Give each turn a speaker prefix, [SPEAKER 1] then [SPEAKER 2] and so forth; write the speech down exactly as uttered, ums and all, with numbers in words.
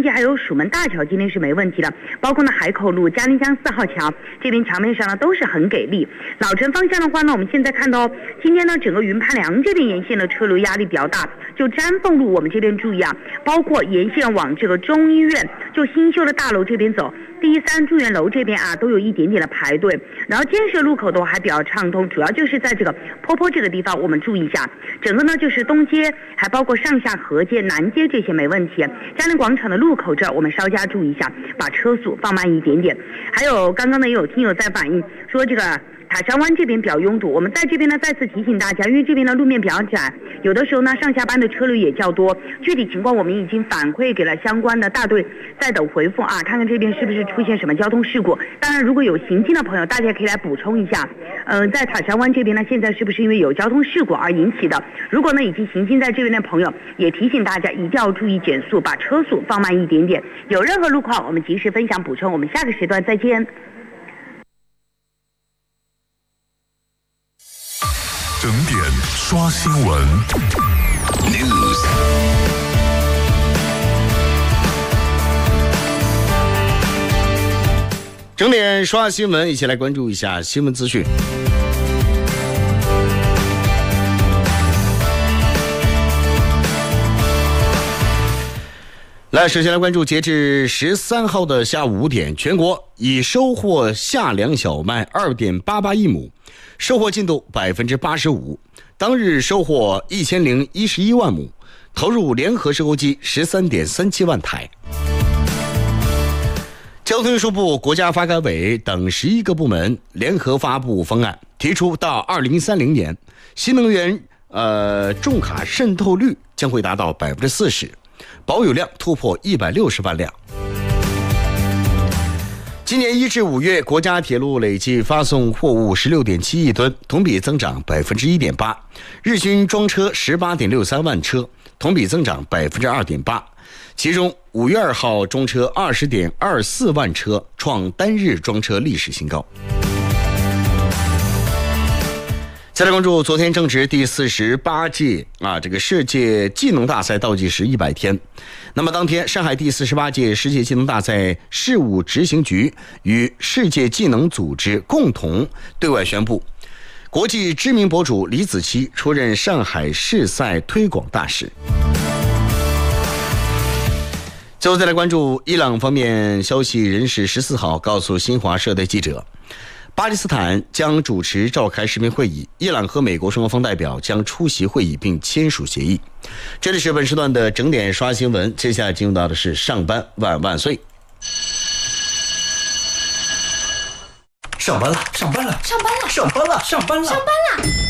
[SPEAKER 1] 街还有蜀门大桥今天是没问题的，包括呢海口路、嘉陵江四号桥这边桥面上呢都是很给力。老城方向的话呢，我们现在看到今天呢整个云盘梁这边沿线的车流压力比较大，就詹凤路我们这边注意啊，包括沿线往这个中医院就新修的大楼这边走，第三住院楼这边啊都有一点点的排队，然后建设路口的话还比较畅通，主要就是在这个坡坡这个地方我们注意一下，整个呢就是东街还包括上下河街、南街这些没问题，嘉陵广场的路口这儿我们稍加注意一下，把车速放慢一点点。还有刚刚呢也有听友在反映说这个塔山湾这边比较拥堵，我们在这边呢再次提醒大家，因为这边的路面比较窄，有的时候呢上下班的车流也较多，具体情况我们已经反馈给了相关的大队，在等回复啊，看看这边是不是出现什么交通事故。当然如果有行经的朋友，大家可以来补充一下，嗯、呃，在塔山湾这边呢现在是不是因为有交通事故而引起的，如果呢已经行经在这边的朋友，也提醒大家一定要注意减速，把车速放慢一点点，有任何路况我们及时分享补充，我们下个时段再见。
[SPEAKER 2] 整点刷新闻 News。
[SPEAKER 3] 整点刷新闻，一起来关注一下新闻资讯。来，首先来关注，截至十三号的下午五点，全国已收获夏粮小麦二点八八亿亩，收获进度百分之八十五，当日收获一千零一十一万亩，投入联合收购机十三点三七万台。交通运输部、国家发改委等十一个部门联合发布方案，提出到二零三零年，新能源呃重卡渗透率将会达到百分之四十，保有量突破一百六十万辆。今年一至五月，国家铁路累计发送货物十六点七亿吨，同比增长百分之一点八，日均装车十八点六三万车，同比增长百分之二点八。其中，五月二号中车二十点二四万车，创单日装车历史新高。再来关注，昨天正值第四十八届啊这个世界技能大赛倒计时一百天。那么当天，上海第四十八届世界技能大赛事务执行局与世界技能组织共同对外宣布，国际知名博主李子柒出任上海市赛推广大使。最后再来关注伊朗方面消息人士十四号告诉新华社的记者，巴基斯坦将主持召开视频会议，伊朗和美国双方代表将出席会议并签署协议。这里是本时段的整点刷新闻，接下来进入到的是上班万万岁。
[SPEAKER 4] 上班了，上班了，
[SPEAKER 5] 上班了，
[SPEAKER 4] 上班了，上班了，
[SPEAKER 5] 上班了。